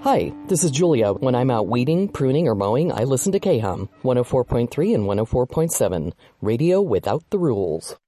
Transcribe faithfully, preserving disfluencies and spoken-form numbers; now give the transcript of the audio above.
Hi, this is Julia. When I'm out weeding, pruning, or mowing, I listen to K H U M, one oh four point three and one oh four point seven, radio without the rules.